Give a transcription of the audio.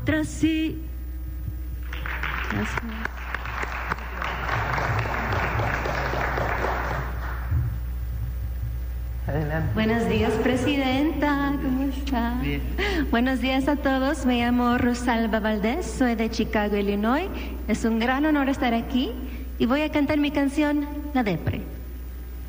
Tras sí. Gracias. Adelante. Buenos días, presidenta. ¿Cómo está? Bien. Buenos días a todos. Me llamo Rosalba Valdés. Soy de Chicago, Illinois. Es un gran honor estar aquí y voy a cantar mi canción La Depre.